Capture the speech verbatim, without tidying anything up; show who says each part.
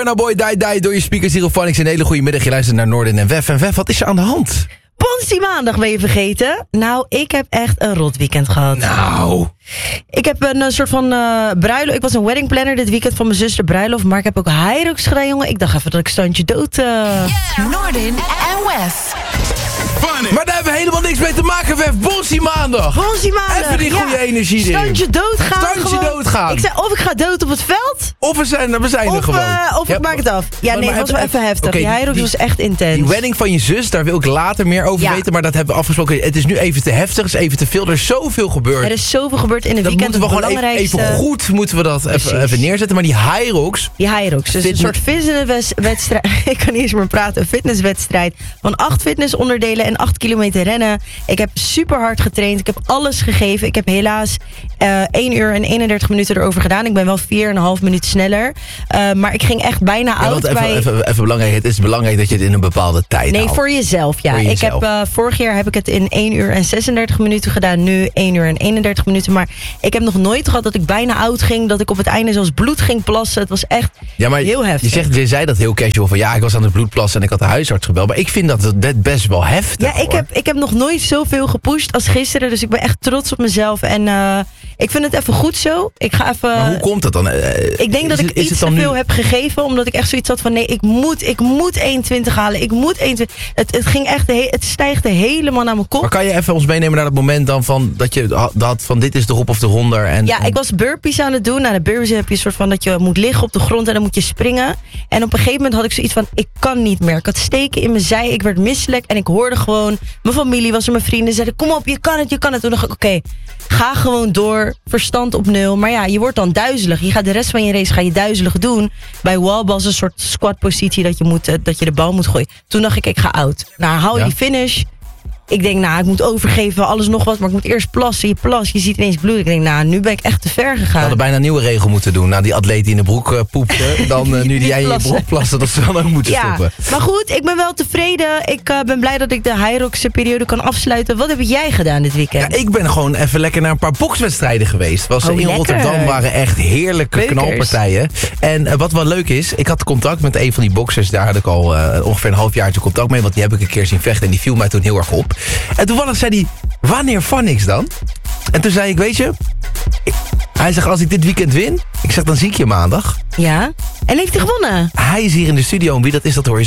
Speaker 1: Burna Boy, Die Die door je speakers hier op Phonics. Een hele goede middag. Je luistert naar Noorden en Wef. En Wef, wat is er aan de hand?
Speaker 2: Ponsie maandag ben je vergeten. Nou, ik heb echt een rot weekend gehad.
Speaker 1: Nou.
Speaker 2: Ik heb een uh, soort van uh, bruiloft. Ik was een wedding planner dit weekend van mijn zuster bruiloft. Maar ik heb ook Hyrox gedaan, jongen. Ik dacht even dat ik standje dood... Uh...
Speaker 3: Yeah. Noorden en Wef.
Speaker 1: Maar daar hebben we helemaal niks mee te maken, Wef. Ponsie maandag.
Speaker 2: Ponsie maandag.
Speaker 1: Even die goede
Speaker 2: ja.
Speaker 1: energie erin.
Speaker 2: Standje doodgaan.
Speaker 1: Standje
Speaker 2: gewoon.
Speaker 1: doodgaan.
Speaker 2: Ik zei, of ik ga dood op het veld.
Speaker 1: Of we zijn, we zijn
Speaker 2: of,
Speaker 1: er gewoon.
Speaker 2: Uh, of
Speaker 1: ja,
Speaker 2: ik maak het af. Ja,
Speaker 1: maar,
Speaker 2: nee,
Speaker 1: maar
Speaker 2: het was wel even, even heftig.
Speaker 1: Okay,
Speaker 2: die Hyrox was echt intens.
Speaker 1: Die wedding van je zus, daar wil ik later meer over
Speaker 2: ja.
Speaker 1: weten. Maar dat hebben we afgesproken. Het is nu even te heftig, het is even te veel. Er is zoveel gebeurd.
Speaker 2: Er is zoveel gebeurd in het
Speaker 1: dat
Speaker 2: weekend.
Speaker 1: moeten we gewoon
Speaker 2: belangrijkste...
Speaker 1: even, even goed moeten we dat even, even neerzetten. Maar die Hyrox...
Speaker 2: Die Hyrox, dus een soort fitnesswedstrijd. Ik kan niet eens meer praten. Een fitnesswedstrijd van acht fitnessonderdelen en acht kilometer rennen. Ik heb super hard getraind. Ik heb alles gegeven. Ik heb helaas uh, één uur en eenendertig minuten erover gedaan. Ik ben wel vier en een half minuut sneller. Uh, maar ik ging echt bijna
Speaker 1: ja,
Speaker 2: oud
Speaker 1: even,
Speaker 2: bij...
Speaker 1: Even, even belangrijk. Het is belangrijk dat je het in een bepaalde tijd
Speaker 2: Nee,
Speaker 1: haalt.
Speaker 2: voor jezelf, ja.
Speaker 1: Voor jezelf.
Speaker 2: Ik heb, uh, vorig jaar heb ik het in één uur en zesendertig minuten gedaan. Nu één uur en eenendertig minuten. Maar ik heb nog nooit gehad dat ik bijna oud ging. Dat ik op het einde zelfs bloed ging plassen. Het was echt
Speaker 1: ja, maar
Speaker 2: heel heftig.
Speaker 1: Je, zegt, je zei dat heel casual. Van ja, ik was aan het bloed plassen en ik had de huisarts gebeld. Maar ik vind dat het best wel heftig.
Speaker 2: Ja, ik heb, ik heb nog nooit zoveel gepusht als gisteren. Dus ik ben echt trots op mezelf. En uh, ik vind het even goed zo. Ik ga even...
Speaker 1: Maar hoe komt dat dan? Uh,
Speaker 2: ik denk dat
Speaker 1: het,
Speaker 2: ik iets te veel nu... heb gegeven. Omdat ik echt zoiets had van... Nee, ik moet, ik moet één twintig halen. Ik moet één twintig... Het, het ging echt... De, het stijgde helemaal naar mijn kop.
Speaker 1: Maar kan je even ons meenemen naar dat moment dan van... Dat je had van dit is de hop of de honder. En,
Speaker 2: ja,
Speaker 1: en...
Speaker 2: ik was burpees aan het doen. Nou, de burpees heb je een soort van... Dat je moet liggen op de grond en dan moet je springen. En op een gegeven moment had ik zoiets van... Ik kan niet meer. Ik had steken in mijn zij. Ik werd misselijk. En ik hoorde gewoon... Mijn familie was er, mijn vrienden zeiden... Kom op, je kan het, je kan het. Toen dacht ik, oké, okay, ga gewoon door. Verstand op nul. Maar ja, je wordt dan duizelig. Je gaat de rest van je race ga je duizelig doen. Bij wallballs een soort squat positie dat je, moet, uh, dat je de bal moet gooien. Toen dacht ik, ik ga out. Nou, hou je ja. die finish... Ik denk, nou, ik moet overgeven, alles nog wat. Maar ik moet eerst plassen. Je plas, je ziet ineens bloed. Ik denk, nou, nu ben ik echt te ver gegaan.
Speaker 1: We hadden bijna een nieuwe regel moeten doen. Nou, die atleet die in de broek uh, poepte. Dan uh, nu die jij in je broek plaste, dat ze dan ook moeten
Speaker 2: ja,
Speaker 1: stoppen.
Speaker 2: Maar goed, ik ben wel tevreden. Ik uh, ben blij dat ik de Hyrox periode kan afsluiten. Wat heb jij gedaan dit weekend?
Speaker 1: Ja, ik ben gewoon even lekker naar een paar bokswedstrijden geweest. Was,
Speaker 2: oh,
Speaker 1: in
Speaker 2: lekker.
Speaker 1: Rotterdam waren echt heerlijke
Speaker 2: Beukers.
Speaker 1: knalpartijen. En uh, wat wel leuk is, ik had contact met een van die boksers. Daar had ik al uh, ongeveer een half jaar contact mee. Want die heb ik een keer zien vechten en die viel mij toen heel erg op. En toevallig zei hij, wanneer Phonics dan? En toen zei ik, weet je... Ik, hij zegt, als ik dit weekend win... Ik zeg, dan zie ik je maandag.
Speaker 2: Ja? En heeft hij gewonnen?
Speaker 1: Hij is hier in de studio en wie dat is, dat hoor je